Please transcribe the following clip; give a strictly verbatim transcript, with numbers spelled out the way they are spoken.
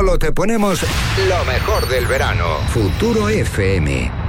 solo te ponemos lo mejor del verano. Futuro F M.